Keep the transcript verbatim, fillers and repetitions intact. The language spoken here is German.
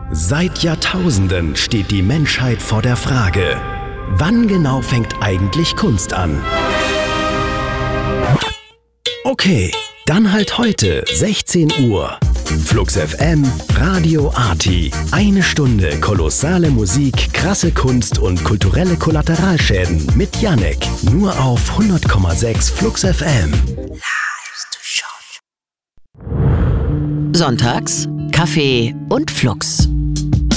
Seit Jahrtausenden steht die Menschheit vor der Frage, wann genau fängt eigentlich Kunst an? Okay, dann halt heute, sechzehn Uhr. Flux F M, Radio Arty. Eine Stunde kolossale Musik, krasse Kunst und kulturelle Kollateralschäden mit Yannick. Nur auf hundert Komma sechs Flux F M. Sonntags Kaffee und Flux.